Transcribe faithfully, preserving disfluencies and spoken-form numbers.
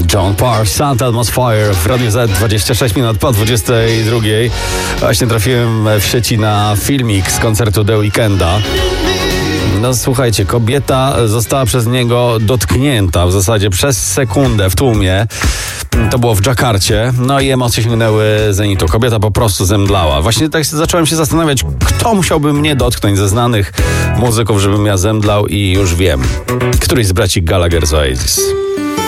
John Park, Sound Atmosphere w Radiu Z, dwadzieścia sześć minut po dwudziestej drugiej. Właśnie trafiłem w sieci na filmik z koncertu The Weekenda. No słuchajcie, kobieta została przez niego dotknięta w zasadzie przez sekundę w tłumie. To było w Dżakarcie. No i emocje sięgnęły zenitu. Kobieta po prostu zemdlała. Właśnie tak zacząłem się zastanawiać, kto musiałby mnie dotknąć ze znanych muzyków, żebym ja zemdlał, i już wiem. Któryś z braci Gallagher z Oasis.